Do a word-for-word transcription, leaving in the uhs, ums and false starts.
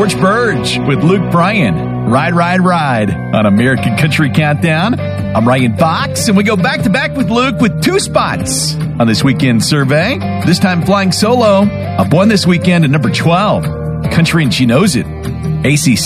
George Burge with Luke Bryan. Ride, Ride, Ride on American Country Countdown. I'm Ryan Fox, and we go back-to-back with Luke with two spots on this weekend survey. This time flying solo. Up one this weekend at number twelve. Country and She Knows It. A C